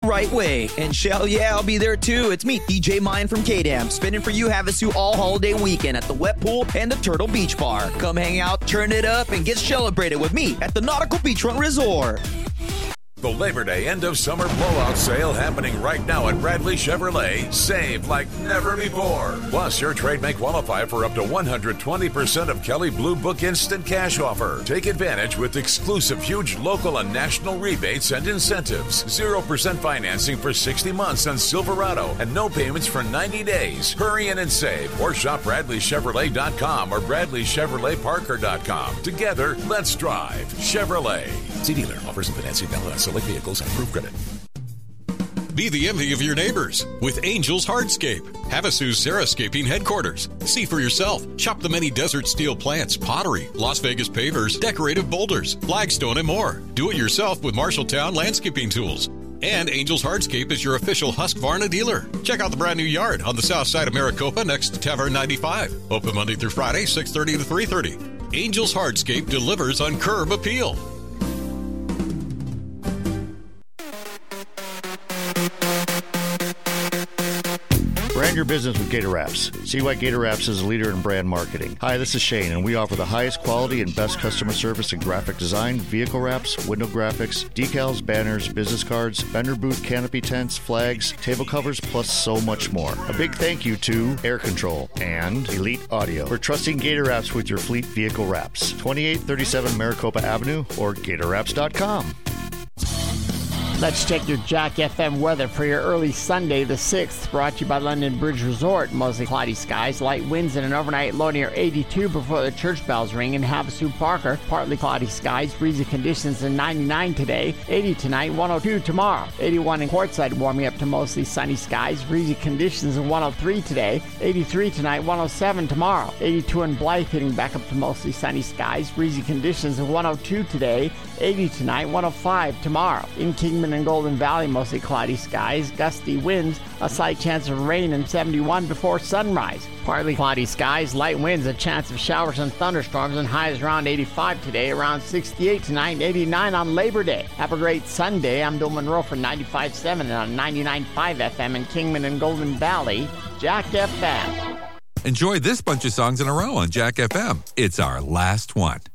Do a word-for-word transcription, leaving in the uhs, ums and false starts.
right way. And Shell, yeah, I'll be there too. It's me, D J Mine from K-Dam, spinning for you Havasu all holiday weekend at the Wet Pool and the Turtle Beach Bar. Come hang out, turn it up, and get celebrated with me at the Nautical Beachfront Resort. The Labor Day end of summer blowout sale happening right now at Bradley Chevrolet. Save like never before. Plus, your trade may qualify for up to one hundred twenty percent of Kelley Blue Book Instant Cash offer. Take advantage with exclusive huge local and national rebates and incentives. zero percent financing for sixty months on Silverado and no payments for ninety days. Hurry in and save or shop Bradley Chevrolet dot com or Bradley Chevrolet Parker dot com. Together, let's drive Chevrolet. See dealer. Offers and financing valid on select vehicles and approved credit. Be the envy of your neighbors with Angels Hardscape, Havasu's Sarahscaping headquarters. See for yourself. Shop the many desert steel plants, pottery, Las Vegas pavers, decorative boulders, flagstone, and more. Do it yourself with Marshalltown landscaping tools. And Angels Hardscape is your official Husqvarna dealer. Check out the brand new yard on the south side of Maricopa next to Tavern ninety-five. Open Monday through Friday, six thirty to three thirty. Angels Hardscape delivers on curb appeal. Brand your business with Gator Wraps. See why Gator Wraps is a leader in brand marketing. Hi, this is Shane, and we offer the highest quality and best customer service in graphic design, vehicle wraps, window graphics, decals, banners, business cards, vendor booth canopy tents, flags, table covers, plus so much more. A big thank you to Air Control and Elite Audio for trusting Gator Wraps with your fleet vehicle wraps. twenty-eight thirty-seven Maricopa Avenue or gator wraps dot com. Let's check your Jack F M weather for your early Sunday the sixth, brought to you by London Bridge Resort. Mostly cloudy skies, light winds, and an overnight low near eighty-two before the church bells ring in Havasu Parker. Partly cloudy skies, breezy conditions in ninety-nine today, eighty tonight, one oh two tomorrow. eighty-one in Quartzsite, warming up to mostly sunny skies, breezy conditions in one oh three today, eighty-three tonight, one oh seven tomorrow. eighty-two in Blythe, hitting back up to mostly sunny skies, breezy conditions in one oh two today, eighty tonight, one oh five tomorrow. In Kingman and Golden Valley, mostly cloudy skies, gusty winds, a slight chance of rain, and seventy-one before sunrise. Partly cloudy skies, light winds, a chance of showers and thunderstorms, and highs around eighty-five today, around sixty-eight tonight, and eighty-nine on Labor Day. Have a great Sunday. I'm Bill Monroe for ninety-five point seven and on ninety-nine point five F M in Kingman and Golden Valley, Jack F M. Enjoy this bunch of songs in a row on Jack F M. It's our last one.